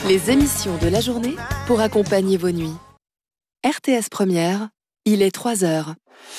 Les émissions de la journée pour accompagner vos nuits. RTS Première, il est 3h.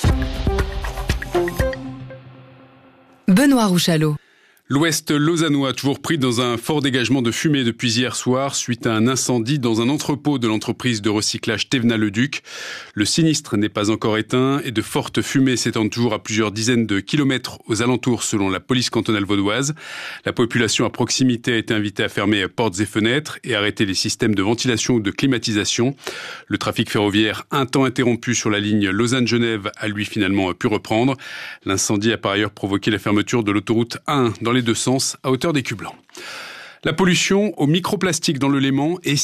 Benoît Rouchalot. L'Ouest lausannois, toujours pris dans un fort dégagement de fumée depuis hier soir, suite à un incendie dans un entrepôt de l'entreprise de recyclage Thévenat-le-Duc. Le sinistre n'est pas encore éteint et de fortes fumées s'étendent toujours à plusieurs dizaines de kilomètres aux alentours selon la police cantonale vaudoise. La population à proximité a été invitée à fermer portes et fenêtres et arrêter les systèmes de ventilation ou de climatisation. Le trafic ferroviaire, un temps interrompu sur la ligne Lausanne-Genève, a lui finalement pu reprendre. L'incendie a par ailleurs provoqué la fermeture de l'autoroute A1 dans les deux sens à hauteur des Culs-Blancs. La pollution au microplastique dans le Léman est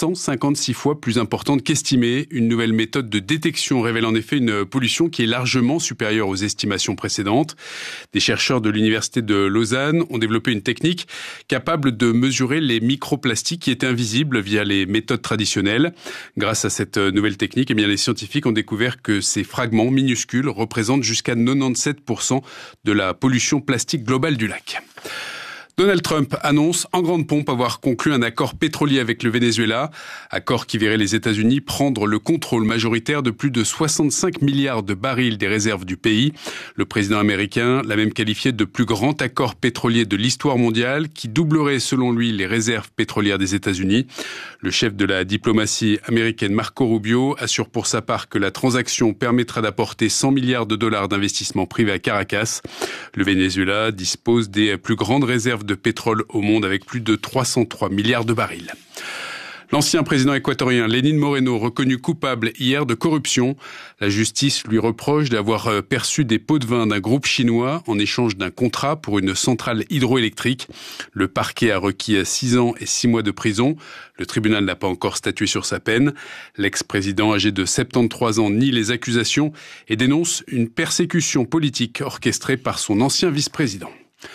656 fois plus importante qu'estimée. Une nouvelle méthode de détection révèle en effet une pollution qui est largement supérieure aux estimations précédentes. Des chercheurs de l'université de Lausanne ont développé une technique capable de mesurer les microplastiques qui étaient invisibles via les méthodes traditionnelles. Grâce à cette nouvelle technique, les scientifiques ont découvert que ces fragments minuscules représentent jusqu'à 97% de la pollution plastique globale du lac. Donald Trump annonce en grande pompe avoir conclu un accord pétrolier avec le Venezuela, accord qui verrait les États-Unis prendre le contrôle majoritaire de plus de 65 milliards de barils des réserves du pays. Le président américain l'a même qualifié de plus grand accord pétrolier de l'histoire mondiale qui doublerait selon lui les réserves pétrolières des États-Unis. Le chef de la diplomatie américaine Marco Rubio assure pour sa part que la transaction permettra d'apporter 100 milliards de dollars d'investissement privé à Caracas. Le Venezuela dispose des plus grandes réserves de pétrole au monde avec plus de 303 milliards de barils. L'ancien président équatorien Lénin Moreno, reconnu coupable hier de corruption. La justice lui reproche d'avoir perçu des pots de vin d'un groupe chinois en échange d'un contrat pour une centrale hydroélectrique. Le parquet a requis 6 ans et 6 mois de prison. Le tribunal n'a pas encore statué sur sa peine. L'ex-président âgé de 73 ans nie les accusations et dénonce une persécution politique orchestrée par son ancien vice-président.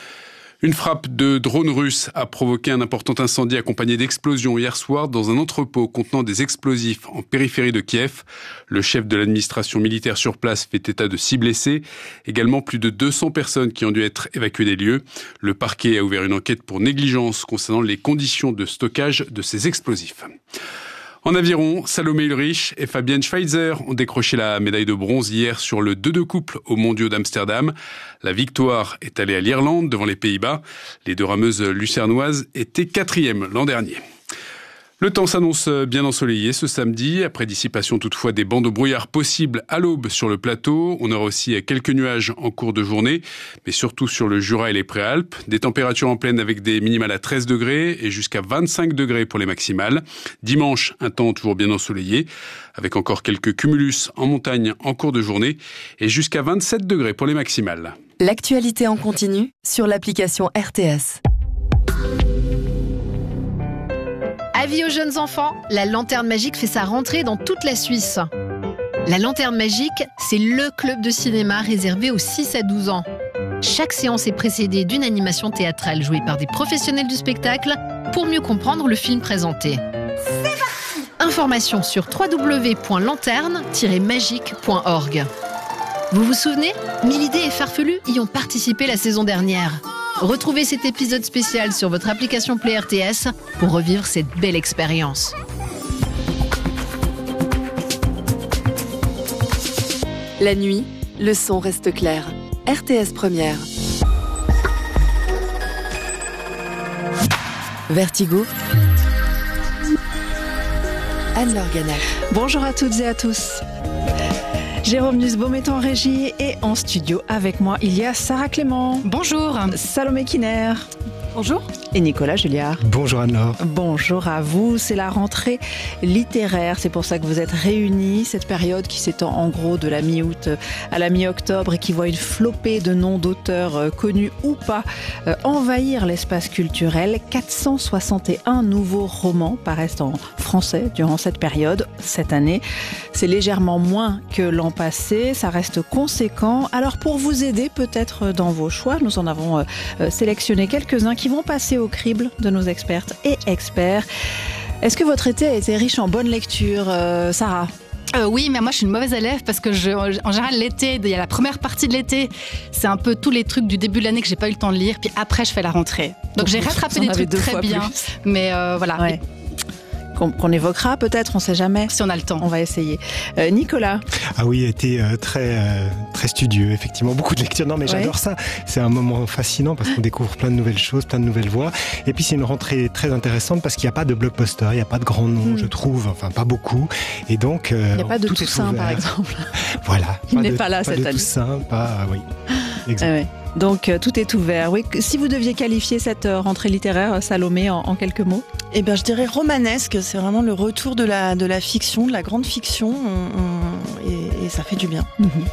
Une frappe de drone russe a provoqué un important incendie accompagné d'explosions hier soir dans un entrepôt contenant des explosifs en périphérie de Kiev. Le chef de l'administration militaire sur place fait état de 6 blessés. Également plus de 200 personnes qui ont dû être évacuées des lieux. Le parquet a ouvert une enquête pour négligence concernant les conditions de stockage de ces explosifs. En aviron, Salomé Ulrich et Fabienne Schweitzer ont décroché la médaille de bronze hier sur le 2-2 couple aux Mondiaux d'Amsterdam. La victoire est allée à l'Irlande devant les Pays-Bas. Les deux rameuses lucernoises étaient 4e l'an dernier. Le temps s'annonce bien ensoleillé ce samedi, après dissipation toutefois des bancs de brouillard possibles à l'aube sur le plateau. On aura aussi quelques nuages en cours de journée, mais surtout sur le Jura et les Préalpes. Des températures en pleine avec des minimales à 13 degrés et jusqu'à 25 degrés pour les maximales. Dimanche, un temps toujours bien ensoleillé, avec encore quelques cumulus en montagne en cours de journée et jusqu'à 27 degrés pour les maximales. L'actualité en continu sur l'application RTS. Avis aux jeunes enfants, la Lanterne Magique fait sa rentrée dans toute la Suisse. La Lanterne Magique, c'est le club de cinéma réservé aux 6 à 12 ans. Chaque séance est précédée d'une animation théâtrale jouée par des professionnels du spectacle pour mieux comprendre le film présenté. C'est parti ! Informations sur www.lanterne-magique.org. Vous vous souvenez ? Milidé et Farfelu y ont participé la saison dernière. Retrouvez cet épisode spécial sur votre application Play RTS pour revivre cette belle expérience. La nuit, le son reste clair. RTS Première. Vertigo. Anne-Laure Ganache. Bonjour à toutes et à tous. Jérôme Nussbaum est en régie et en studio avec moi, il y a Sarah Clément. Bonjour. Salomé Kiner. Bonjour. Et Nicolas Julliard. Bonjour Anne-Laure. Bonjour à vous. C'est la rentrée littéraire. C'est pour ça que vous êtes réunis. Cette période qui s'étend en gros de la mi-août à la mi-octobre et qui voit une flopée de noms d'auteurs connus ou pas envahir l'espace culturel. 461 nouveaux romans paraissent en français durant cette période. Cette année, c'est légèrement moins que l'an passé. Ça reste conséquent. Alors pour vous aider peut-être dans vos choix, nous en avons sélectionné quelques-uns qui vont passer au crible de nos expertes et experts. Est-ce que votre été a été riche en bonne lecture, Sarah ? Oui, mais moi je suis une mauvaise élève parce que en général l'été, il y a la première partie de l'été, c'est un peu tous les trucs du début de l'année que j'ai pas eu le temps de lire, puis après je fais la rentrée. Donc j'ai rattrapé des trucs très bien, mais voilà. Ouais. qu'on évoquera peut-être, on ne sait jamais. Si on a le temps. On va essayer. Nicolas. Ah oui, il a été très studieux, effectivement. Beaucoup de lectures. Non, mais j'adore ça. C'est un moment fascinant parce qu'on découvre plein de nouvelles choses, plein de nouvelles voies. Et puis, c'est une rentrée très intéressante parce qu'il n'y a pas de blockbuster, il n'y a pas de grands noms, je trouve. Enfin, pas beaucoup. Et donc, il n'y a pas de Toussaint, par exemple. Voilà. Il n'est pas là cette année. Toussaint, oui. Exactement. Ah ouais. Donc tout est ouvert. Oui. Si vous deviez qualifier cette rentrée littéraire, Salomé, en quelques mots? Eh bien, je dirais romanesque. C'est vraiment le retour de la fiction, de la grande fiction, et ça fait du bien.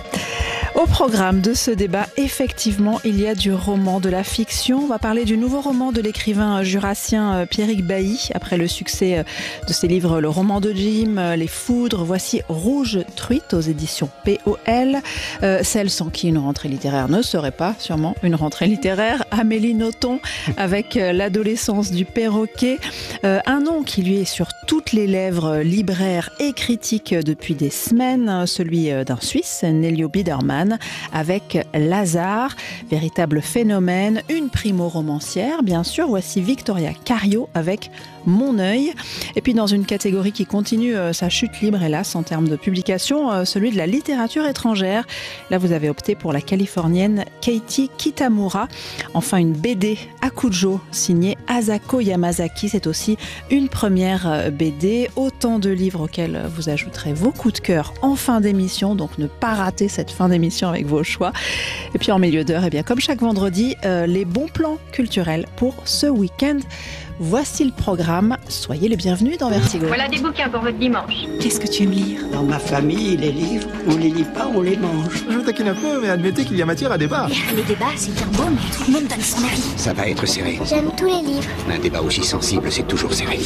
Au programme de ce débat, effectivement, il y a du roman, de la fiction. On va parler du nouveau roman de l'écrivain jurassien Pierrick Bailly. Après le succès de ses livres Le roman de Jim, Les Foudres, voici Rouge Truite aux éditions POL. Celle sans qui une rentrée littéraire ne serait pas sûrement une rentrée littéraire. Amélie Nothomb avec L'adolescence du perroquet. Un nom qui lui est sur toutes les lèvres, libraire et critique depuis des semaines, celui d'un Suisse, Nelio Biedermann, avec Lazare, véritable phénomène, une primo-romancière, bien sûr. Voici Victoria Cario avec Mon œil. Et puis dans une catégorie qui continue sa chute libre, hélas, en termes de publication, celui de la littérature étrangère. Là, vous avez opté pour la californienne Katie Kitamura. Enfin, une BD Akujo, signée Asako Yamazaki. C'est aussi une première BD. Autant de livres auxquels vous ajouterez vos coups de cœur en fin d'émission. Donc, ne pas rater cette fin d'émission avec vos choix. Et puis, en milieu d'heure, eh bien, comme chaque vendredi, les bons plans culturels pour ce week-end. Voici le programme. Soyez les bienvenus dans Vertigo. Voilà des bouquins pour votre dimanche. Qu'est-ce que tu aimes lire? Dans ma famille, les livres, on les lit pas, on les mange. Je vous taquine un peu, mais admettez qu'il y a matière à débat. Les débats, c'est bien beau, mais tout le monde donne son avis. Ça va être serré. J'aime tous les livres. Un débat aussi sensible, c'est toujours serré.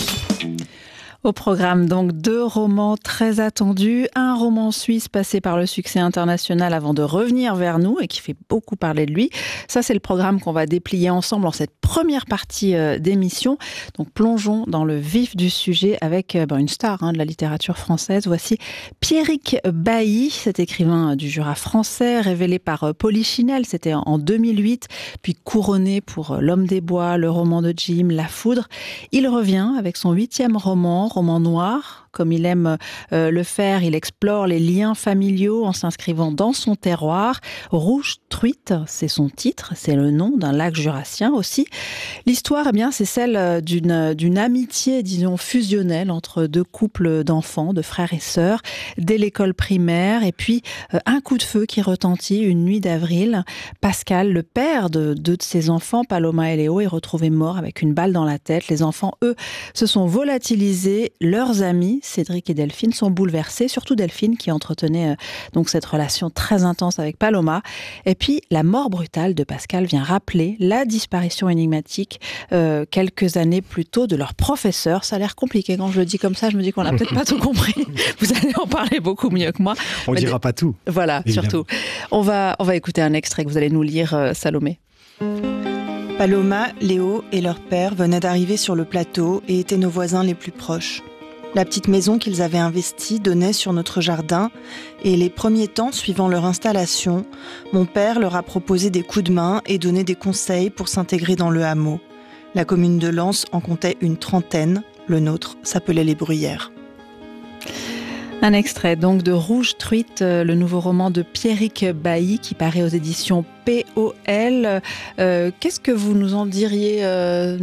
Au programme, donc, 2 romans très attendus. Un roman suisse passé par le succès international avant de revenir vers nous et qui fait beaucoup parler de lui. Ça, c'est le programme qu'on va déplier ensemble en cette première partie d'émission. Donc, plongeons dans le vif du sujet avec une star de la littérature française. Voici Pierrick Bailly, cet écrivain du Jura français, révélé par Polichinelle. C'était en 2008, puis couronné pour L'Homme des Bois, Le roman de Jim, La Foudre. Il revient avec son 8e roman noir. Comme il aime le faire, il explore les liens familiaux en s'inscrivant dans son terroir. Rouge Truite, c'est son titre, c'est le nom d'un lac jurassien aussi. L'histoire, eh bien, c'est celle d'une amitié, disons, fusionnelle entre 2 couples d'enfants, de frères et sœurs, dès l'école primaire. Et puis, un coup de feu qui retentit une nuit d'avril. Pascal, le père de 2 de ses enfants, Paloma et Léo, est retrouvé mort avec une balle dans la tête. Les enfants, eux, se sont volatilisés. Leurs amis, Cédric et Delphine, sont bouleversés, surtout Delphine qui entretenait donc cette relation très intense avec Paloma. Et puis la mort brutale de Pascal vient rappeler la disparition énigmatique quelques années plus tôt de leur professeur. Ça a l'air compliqué quand je le dis comme ça, je me dis qu'on n'a peut-être pas tout compris. Vous allez en parler beaucoup mieux que moi. On ne dira pas tout. Voilà, évidemment. Surtout. On va écouter un extrait que vous allez nous lire, Salomé. Paloma, Léo et leur père venaient d'arriver sur le plateau et étaient nos voisins les plus proches. La petite maison qu'ils avaient investie donnait sur notre jardin et les premiers temps suivant leur installation, mon père leur a proposé des coups de main et donné des conseils pour s'intégrer dans le hameau. La commune de Lens en comptait une 30aine, le nôtre s'appelait Les Bruyères. Un extrait donc de Rouge Truite, le nouveau roman de Pierrick Bailly qui paraît aux éditions POL. Qu'est-ce que vous nous en diriez, Nicolas ?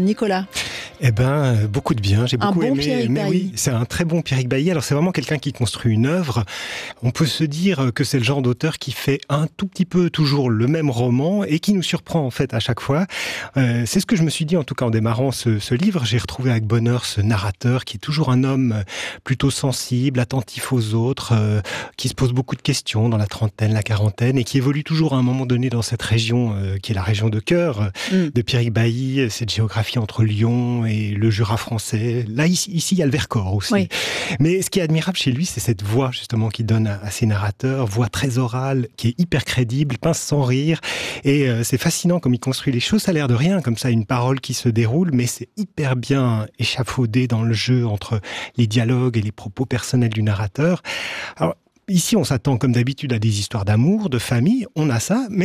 Eh ben, beaucoup de bien. J'ai beaucoup aimé. Pierrick mais Bailly. Oui, c'est un très bon Pierrick Bailly. Alors, c'est vraiment quelqu'un qui construit une œuvre. On peut se dire que c'est le genre d'auteur qui fait un tout petit peu toujours le même roman et qui nous surprend en fait à chaque fois. C'est ce que je me suis dit en tout cas en démarrant ce livre. J'ai retrouvé avec bonheur ce narrateur qui est toujours un homme plutôt sensible, attentif aux autres, qui se pose beaucoup de questions dans la trentaine, la quarantaine et qui évolue toujours à un moment donné dans cette région qui est la région de cœur de Pierrick Bailly, cette géographie entre Lyon et le Jura français. Là, ici, il y a le Vercors aussi. Oui. Mais ce qui est admirable chez lui, c'est cette voix, justement, qu'il donne à ses narrateurs, voix très orale, qui est hyper crédible, pince sans rire. Et c'est fascinant comme il construit les choses. Ça a l'air de rien, comme ça, une parole qui se déroule, mais c'est hyper bien échafaudé dans le jeu entre les dialogues et les propos personnels du narrateur. Alors, ici, on s'attend, comme d'habitude, à des histoires d'amour, de famille. On a ça, mais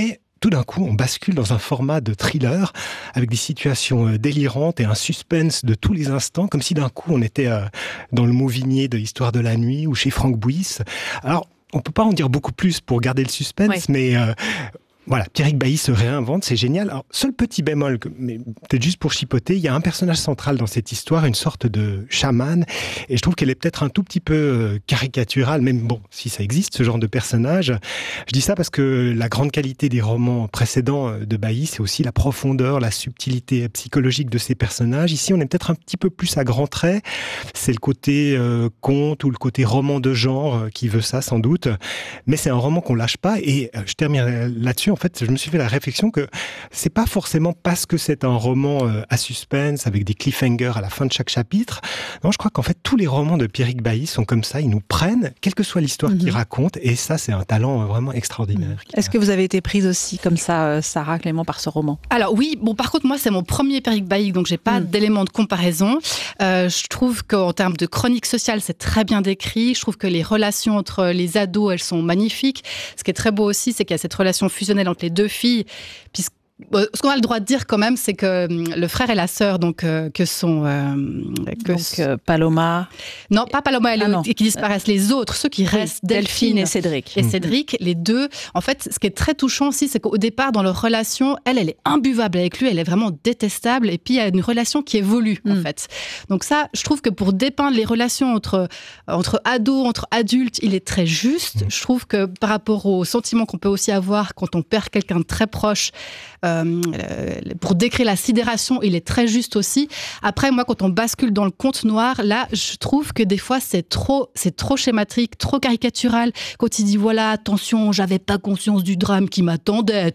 tout d'un coup, on bascule dans un format de thriller avec des situations délirantes et un suspense de tous les instants, comme si d'un coup on était dans le Mauvigné de l'Histoire de la nuit ou chez Franck Bouis. Alors, on peut pas en dire beaucoup plus pour garder le suspense, mais voilà, Pierrick Bailly se réinvente, c'est génial. Alors, seul petit bémol, mais peut-être juste pour chipoter, il y a un personnage central dans cette histoire, une sorte de chaman, et je trouve qu'elle est peut-être un tout petit peu caricaturale, même bon, si ça existe, ce genre de personnage. Je dis ça parce que la grande qualité des romans précédents de Bailly, c'est aussi la profondeur, la subtilité psychologique de ces personnages. Ici, on est peut-être un petit peu plus à grands traits. C'est le côté conte ou le côté roman de genre qui veut ça, sans doute. Mais c'est un roman qu'on lâche pas, et je termine là-dessus. En fait, je me suis fait la réflexion que c'est pas forcément parce que c'est un roman à suspense avec des cliffhangers à la fin de chaque chapitre. Non, je crois qu'en fait tous les romans de Pierrick Bailly sont comme ça. Ils nous prennent, quelle que soit l'histoire qu'ils racontent, et ça, c'est un talent vraiment extraordinaire. Est-ce que vous avez été prise aussi comme ça, Sarah Clément, par ce roman ? Alors oui, bon, par contre, moi, c'est mon premier Pierrick Bailly, donc j'ai pas d'éléments de comparaison. Je trouve qu'en termes de chronique sociale, c'est très bien décrit. Je trouve que les relations entre les ados, elles sont magnifiques. Ce qui est très beau aussi, c'est qu'il y a cette relation fusionnelle entre les deux filles, puisque ce qu'on a le droit de dire quand même, c'est que le frère et la sœur, donc que sont Paloma. Non, pas Paloma et Léo, qui disparaissent. Les autres, ceux qui restent, Delphine et Cédric. Et Cédric, les deux. En fait, ce qui est très touchant aussi, c'est qu'au départ, dans leur relation, elle est imbuvable avec lui, elle est vraiment détestable. Et puis il y a une relation qui évolue, en fait. Donc ça, je trouve que pour dépeindre les relations entre ados, entre adultes, il est très juste. Je trouve que par rapport aux sentiments qu'on peut aussi avoir quand on perd quelqu'un de très proche. Pour décrire la sidération, il est très juste aussi. Après, moi, quand on bascule dans le conte noir, là, je trouve que des fois, c'est trop schématique, trop caricatural. Quand il dit, voilà, attention, j'avais pas conscience du drame qui m'attendait,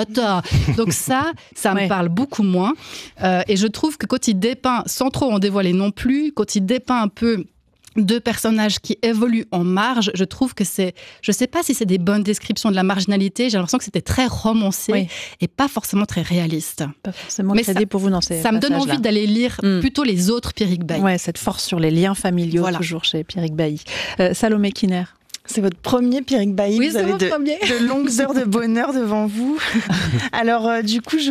Donc ça me parle beaucoup moins. Et je trouve que quand il dépeint, sans trop en dévoiler non plus, quand il dépeint un peu deux personnages qui évoluent en marge, je trouve que c'est... Je ne sais pas si c'est des bonnes descriptions de la marginalité, j'ai l'impression que c'était très romancé et pas forcément très réaliste. Pas forcément crédible pour vous dans ces ça me donne envie d'aller lire plutôt les autres Pierrick Bailly. Ouais, cette force sur les liens familiaux, toujours chez Pierrick Bailly. Salomé Kiner. C'est votre premier Pierrick Bailly. Oui, vous avez de longues heures de bonheur devant vous. Alors, du coup,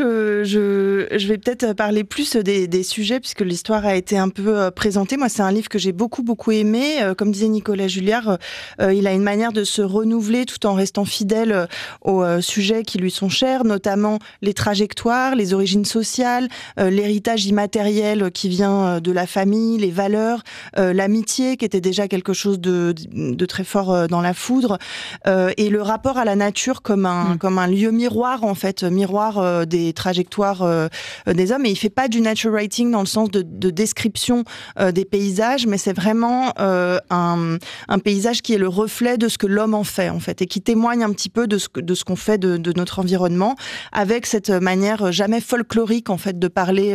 je vais peut-être parler plus des sujets, puisque l'histoire a été un peu présentée. Moi, c'est un livre que j'ai beaucoup aimé. Comme disait Nicolas Julliard, il a une manière de se renouveler tout en restant fidèle aux sujets qui lui sont chers, notamment les trajectoires, les origines sociales, l'héritage immatériel qui vient de la famille, les valeurs, l'amitié, qui était déjà quelque chose de très fort dans La Foudre, et le rapport à la nature comme un lieu miroir, en fait, miroir des trajectoires des hommes. Et il fait pas du nature writing dans le sens de description des paysages, mais c'est vraiment un paysage qui est le reflet de ce que l'homme en fait, et qui témoigne un petit peu de ce qu'on fait de notre environnement, avec cette manière jamais folklorique, en fait, de parler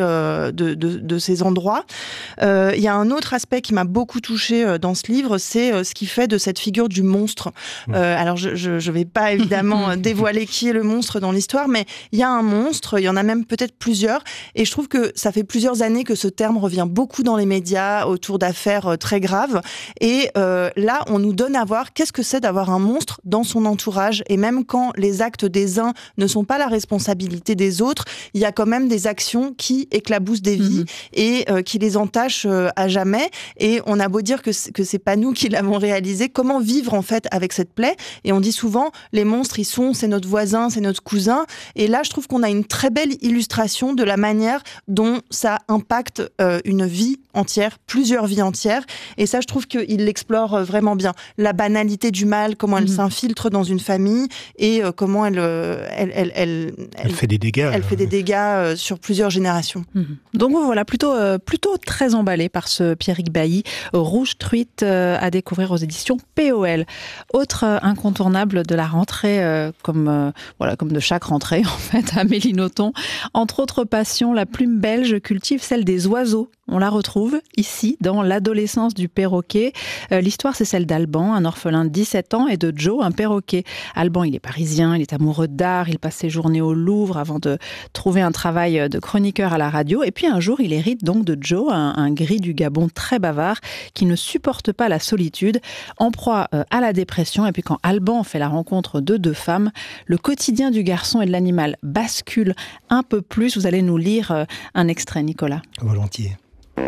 de ces endroits. Il y a un autre aspect qui m'a beaucoup touchée dans ce livre, c'est ce qui fait de cette figure du monstre. Alors, je vais pas évidemment dévoiler qui est le monstre dans l'histoire, mais il y a un monstre, il y en a même peut-être plusieurs, et je trouve que ça fait plusieurs années que ce terme revient beaucoup dans les médias autour d'affaires très graves, et là, on nous donne à voir qu'est-ce que c'est d'avoir un monstre dans son entourage, et même quand les actes des uns ne sont pas la responsabilité des autres, il y a quand même des actions qui éclaboussent des vies et qui les entachent à jamais, et on a beau dire que c'est pas nous qui l'avons réalisé, comment vivre en fait avec cette plaie? Et on dit souvent, les monstres, c'est notre voisin, c'est notre cousin. Et là, je trouve qu'on a une très belle illustration de la manière dont ça impacte une vie entière, plusieurs vies entières. Et ça, je trouve qu'il l'explore vraiment bien. La banalité du mal, comment elle s'infiltre dans une famille et comment elle fait des dégâts. Elle fait des dégâts sur plusieurs générations. Donc voilà, plutôt très emballé par ce Pierrick Bailly, Rouge Truite, à découvrir aux éditions POL. Autre incontournable de la rentrée, comme de chaque rentrée en fait, Amélie Nothomb. Entre autres passions, la plume belge cultive celle des oiseaux On la retrouve ici, dans L'adolescence du perroquet. L'histoire, c'est celle d'Alban, un orphelin de 17 ans, et de Joe, un perroquet. Alban, il est parisien, il est amoureux d'art, il passe ses journées au Louvre avant de trouver un travail de chroniqueur à la radio. Et puis un jour, il hérite donc de Joe, un gris du Gabon très bavard, qui ne supporte pas la solitude, en proie à la dépression. Et puis quand Alban fait la rencontre de deux femmes, le quotidien du garçon et de l'animal bascule un peu plus. Vous allez nous lire un extrait, Nicolas. Volontiers.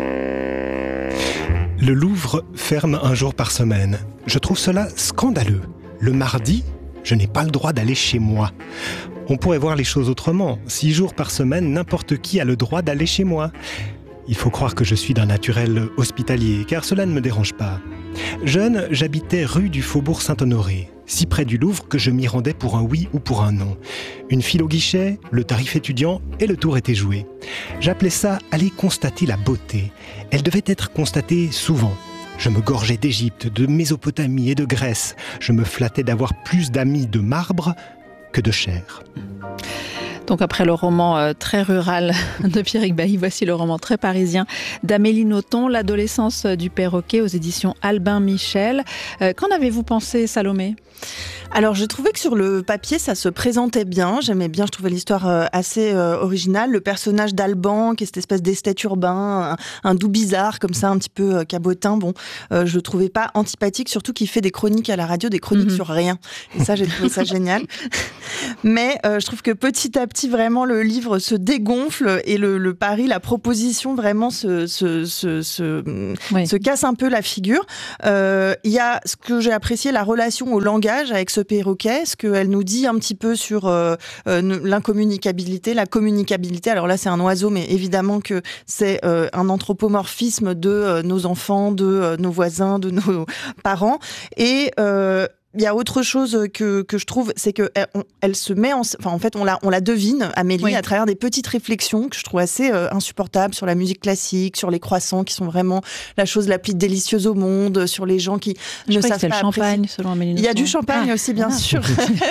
Le Louvre ferme un jour par semaine. Je trouve cela scandaleux. Le mardi, je n'ai pas le droit d'aller chez moi. On pourrait voir les choses autrement. 6 jours par semaine, n'importe qui a le droit d'aller chez moi. Il faut croire que je suis d'un naturel hospitalier, car cela ne me dérange pas. Jeune, j'habitais rue du Faubourg Saint-Honoré, si près du Louvre que je m'y rendais pour un oui ou pour un non. Une file au guichet, le tarif étudiant et le tour était joué. J'appelais ça aller constater la beauté. Elle devait être constatée souvent. Je me gorgeais d'Égypte, de Mésopotamie et de Grèce. Je me flattais d'avoir plus d'amis de marbre que de chair. Donc après le roman très rural de Pierrick Bailly, voici le roman très parisien d'Amélie Nothomb, L'adolescence du perroquet aux éditions Albin Michel. Qu'en avez-vous pensé, Salomé ? Alors, j'ai trouvé que sur le papier, ça se présentait bien. J'aimais bien, je trouvais l'histoire assez originale. Le personnage d'Alban, qui est cette espèce d'esthète urbain, un doux bizarre, comme ça, un petit peu cabotin. Bon, je le trouvais pas antipathique, surtout qu'il fait des chroniques à la radio, des chroniques sur rien. Et ça, j'ai trouvé ça génial. Mais je trouve que petit à petit, vraiment, le livre se dégonfle et le pari, la proposition, vraiment se casse un peu la figure. Il y a ce que j'ai apprécié, la relation au langage avec ce perroquet, ce qu'elle nous dit un petit peu sur l'incommunicabilité, la communicabilité. Alors là, c'est un oiseau, mais évidemment que c'est un anthropomorphisme de nos enfants, de nos voisins, de nos parents. Et il y a autre chose que je trouve, c'est que elle se met en fait, on la devine, Amélie, oui, à travers des petites réflexions que je trouve assez insupportables sur la musique classique, sur les croissants qui sont vraiment la chose la plus délicieuse au monde, sur les gens qui ne savent pas le champagne, selon Amélie Nothomb. Il y a du champagne aussi, bien sûr.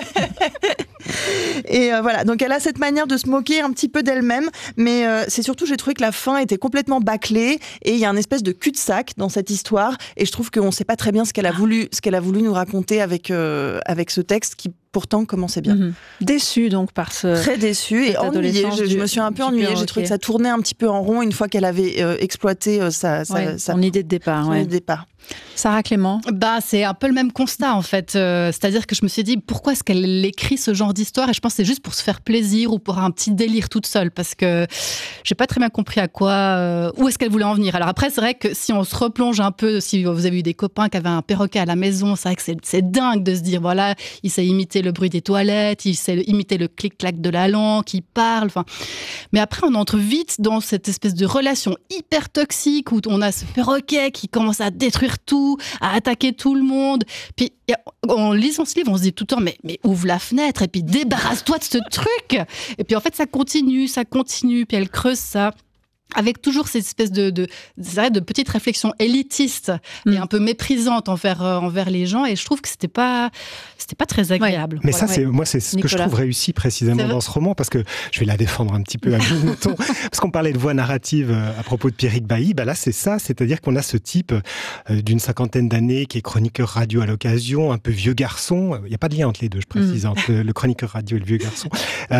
Et voilà, donc elle a cette manière de se moquer un petit peu d'elle-même, mais c'est surtout, j'ai trouvé que la fin était complètement bâclée et il y a un espèce de cul-de-sac dans cette histoire, et je trouve qu'on ne sait pas très bien ce qu'elle a voulu nous raconter avec ce texte qui pourtant commençait bien. Déçue donc par ce... Très déçue et ennuyée. Je me suis un peu ennuyée. J'ai trouvé que ça tournait un petit peu en rond une fois qu'elle avait exploité son idée de départ. Sarah Clément. C'est un peu le même constat en fait. C'est-à-dire que je me suis dit pourquoi est-ce qu'elle écrit ce genre d'histoire, et je pense que c'est juste pour se faire plaisir ou pour un petit délire toute seule, parce que j'ai pas très bien compris à quoi, où est-ce qu'elle voulait en venir. Alors après, c'est vrai que si on se replonge un peu, si vous avez eu des copains qui avaient un perroquet à la maison, c'est vrai que c'est dingue de se dire voilà, il sait imiter le bruit des toilettes, il sait imiter le clic-clac de la langue, il parle. Enfin, mais après on entre vite dans cette espèce de relation hyper toxique où on a ce perroquet qui commence à détruire tout, à attaquer tout le monde. Puis en lisant ce livre, on se dit tout le temps mais ouvre la fenêtre et puis débarrasse-toi de ce truc. Et puis en fait ça continue, puis elle creuse ça avec toujours cette espèce de petites réflexions élitistes et un peu méprisantes envers les gens, et je trouve que c'était pas très agréable. Mais ça, c'est ce que je trouve réussi précisément dans ce roman, parce que je vais la défendre un petit peu à Amélie Nothomb, parce qu'on parlait de voix narrative à propos de Pierrick Bailly, là c'est ça, c'est-à-dire qu'on a ce type d'une 50aine d'années qui est chroniqueur radio à l'occasion, un peu vieux garçon, il n'y a pas de lien entre les deux, je précise, entre le chroniqueur radio et le vieux garçon.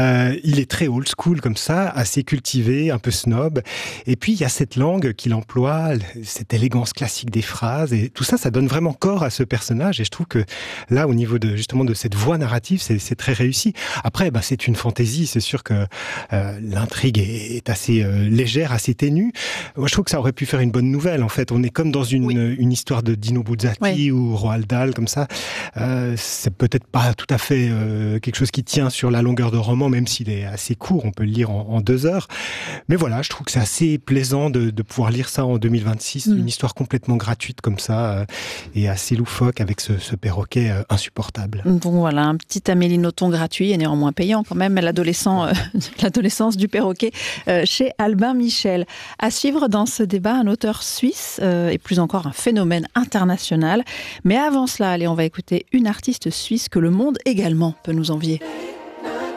Il est très old school comme ça, assez cultivé, un peu snob. Et puis, il y a cette langue qu'il emploie, cette élégance classique des phrases, et tout ça, ça donne vraiment corps à ce personnage. Et je trouve que là, au niveau justement de cette voix narrative, c'est très réussi. Après, c'est une fantaisie. C'est sûr que l'intrigue est assez légère, assez ténue. Moi, je trouve que ça aurait pu faire une bonne nouvelle. En fait, on est comme dans une histoire de Dino Buzzati ou Roald Dahl, comme ça. C'est peut-être pas tout à fait quelque chose qui tient sur la longueur de roman, même s'il est assez court. On peut le lire en 2 heures. Mais voilà, je trouve que c'est assez plaisant de pouvoir lire ça en 2026, une histoire complètement gratuite comme ça, et assez loufoque avec ce perroquet insupportable. Donc voilà, un petit Amélie Nothomb gratuit et néanmoins payant quand même, l'adolescence du perroquet chez Albin Michel. À suivre dans ce débat, un auteur suisse et plus encore un phénomène international. Mais avant cela, allez, on va écouter une artiste suisse que le monde également peut nous envier.